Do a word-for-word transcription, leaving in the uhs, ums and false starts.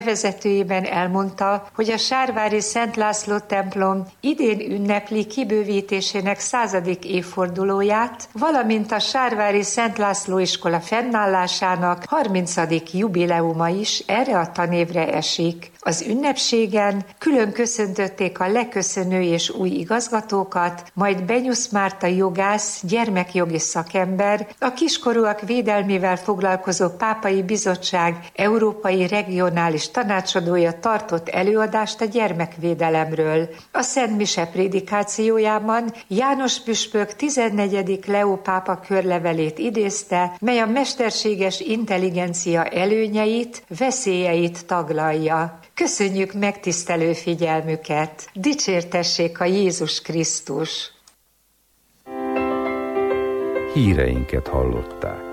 vezetőjében elmondta, hogy a sárvári Szent László templom idén ünnepli kibővítésének századik évfordulóját, valamint a sárvári Szent László iskola fennállásának harmincadik jubileuma is erre a tanévre esik. Az ünnepségen külön köszöntötték a leköszönő és új igazgatókat, majd Benyusz Márta jogász, gyermekjogi szakember, a kiskorúak védelmével foglalkozó Pápai Bizottság európai regionális tanácsadója tartott előadást a gyermekvédelemről. A Szent Mise prédikációjában János püspök tizennegyedik Leó pápa körlevelét idézte, mely a mesterséges intelligencia előnyeit, veszélyeit taglalja. Köszönjük megtisztelő figyelmüket! Dicsértessék a Jézus Krisztus! Híreinket hallották.